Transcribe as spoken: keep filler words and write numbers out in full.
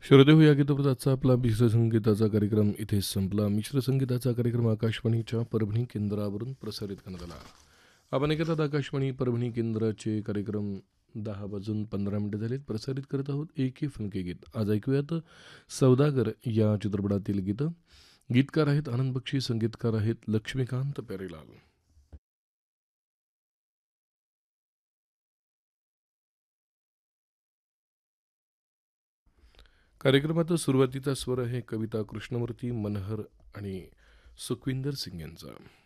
श्रोते हो, या गीतप्रसादचा आपला मिश्र संगीताचा कार्यक्रम इथेच संपला. मिश्र संगीताचा कार्यक्रम आकाशवाणीच्या परभणी केंद्रावरून प्रसारित करण्यात आला. आपण ऐकतात आकाशवाणी परभणी केंद्राचे कार्यक्रम. दहा वाजून पंधरा मिनिटं झालीत. प्रसारित करत आहोत एक फनके गीत. आज ऐकूयात सौदागर या चित्रपटातील गीतं. गीतकार आहेत आनंद बक्षी, संगीतकार आहेत लक्ष्मीकांत प्यारेलाल. कार्यक्रमात सुरुवातीचा स्वर आहे कविता कृष्णमूर्ती, मनहर आणि सुखविंदर सिंग यांचा.